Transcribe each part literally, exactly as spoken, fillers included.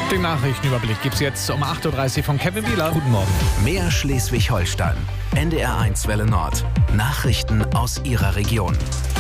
Den Nachrichtenüberblick gibt es jetzt um acht Uhr dreißig von Kevin Wieler. Guten Morgen. Mehr Schleswig-Holstein. N D R eins Welle Nord. Nachrichten aus Ihrer Region.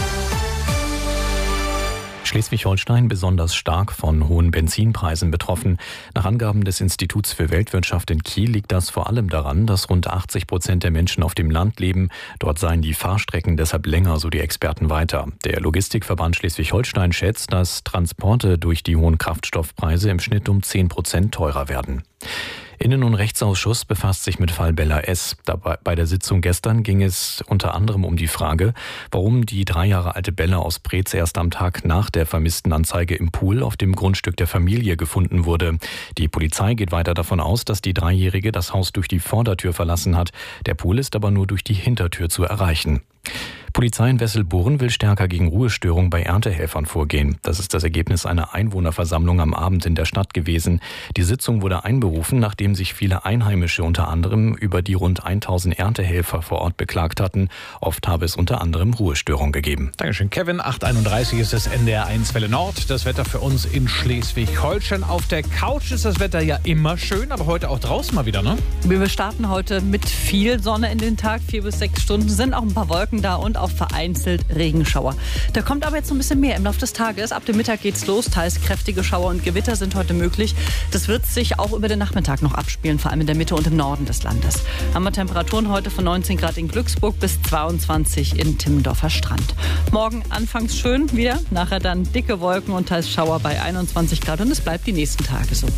Schleswig-Holstein besonders stark von hohen Benzinpreisen betroffen. Nach Angaben des Instituts für Weltwirtschaft in Kiel liegt das vor allem daran, dass rund achtzig Prozent der Menschen auf dem Land leben. Dort seien die Fahrstrecken deshalb länger, so die Experten weiter. Der Logistikverband Schleswig-Holstein schätzt, dass Transporte durch die hohen Kraftstoffpreise im Schnitt um zehn Prozent teurer werden. Innen- und Rechtsausschuss befasst sich mit Fall Bella S. Dabei, bei der Sitzung gestern ging es unter anderem um die Frage, warum die drei Jahre alte Bella aus Preetz erst am Tag nach der vermissten Anzeige im Pool auf dem Grundstück der Familie gefunden wurde. Die Polizei geht weiter davon aus, dass die Dreijährige das Haus durch die Vordertür verlassen hat. Der Pool ist aber nur durch die Hintertür zu erreichen. Polizei in Wesselburn will stärker gegen Ruhestörungen bei Erntehelfern vorgehen. Das ist das Ergebnis einer Einwohnerversammlung am Abend in der Stadt gewesen. Die Sitzung wurde einberufen, nachdem sich viele Einheimische unter anderem über die rund tausend Erntehelfer vor Ort beklagt hatten. Oft habe es unter anderem Ruhestörungen gegeben. Dankeschön, Kevin. acht Uhr einunddreißig ist das N D R eins Welle Nord. Das Wetter für uns in Schleswig-Holstein. Auf der Couch ist das Wetter ja immer schön, aber heute auch draußen mal wieder, ne? Wir starten heute mit viel Sonne in den Tag. Vier bis sechs Stunden sind auch ein paar Wolken da und auch vereinzelt Regenschauer. Da kommt aber jetzt noch ein bisschen mehr im Laufe des Tages. Ab dem Mittag geht's los. Teils kräftige Schauer und Gewitter sind heute möglich. Das wird sich auch über den Nachmittag noch abspielen, vor allem in der Mitte und im Norden des Landes. Haben wir Temperaturen heute von neunzehn Grad in Glücksburg bis zweiundzwanzig in Timmendorfer Strand. Morgen anfangs schön wieder, nachher dann dicke Wolken und teils Schauer bei einundzwanzig Grad und es bleibt die nächsten Tage so.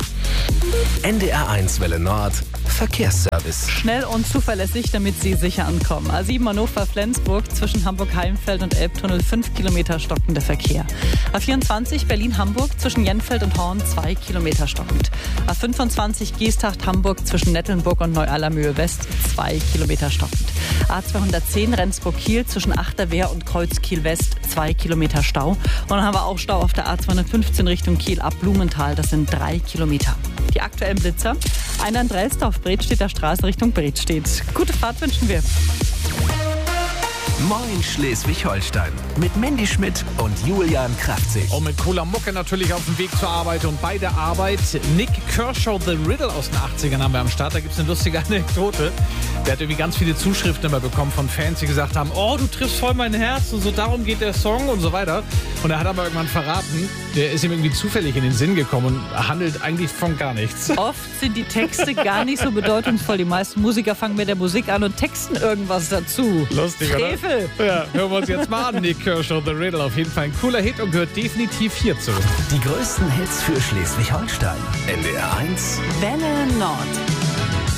N D R eins Welle Nord. Verkehrsservice. Schnell und zuverlässig, damit Sie sicher ankommen. A sieben Hannover-Flensburg zwischen Hamburg-Heimfeld und Elbtunnel fünf Kilometer stockender Verkehr. A vierundzwanzig Berlin-Hamburg zwischen Jenfeld und Horn zwei Kilometer stockend. A fünfundzwanzig Geesthacht-Hamburg zwischen Nettelnburg und Neu-Allermöhe-West zwei Kilometer stockend. A zweihundertzehn Rendsburg-Kiel zwischen Achterwehr und Kreuz-Kiel-West zwei Kilometer Stau. Und dann haben wir auch Stau auf der A zweihundertfünfzehn Richtung Kiel ab Blumenthal. Das sind drei Kilometer. Die aktuellen Blitzer. Einer in Drelsdorf, Bredstedter Straße Richtung Bredstedt. Gute Fahrt wünschen wir. Moin Schleswig-Holstein. Mit Mandy Schmidt und Julian Kraftzig. Und mit cooler Mucke natürlich auf dem Weg zur Arbeit. Und bei der Arbeit Nick Kershaw, The Riddle aus den achtzigern haben wir am Start. Da gibt es eine lustige Anekdote. Der hat irgendwie ganz viele Zuschriften immer bekommen von Fans, die gesagt haben, oh, du triffst voll mein Herz und so, darum geht der Song und so weiter. Und er hat aber irgendwann verraten, der ist ihm irgendwie zufällig in den Sinn gekommen und handelt eigentlich von gar nichts. Oft sind die Texte gar nicht so bedeutungsvoll. Die meisten Musiker fangen mit der Musik an und texten irgendwas dazu. Lustig, Frevel. Oder? Ja, hören wir uns jetzt mal an, Nick Kershaw, The Riddle. Auf jeden Fall ein cooler Hit und gehört definitiv hierzu. Die größten Hits für Schleswig-Holstein. N D R eins Welle Nord.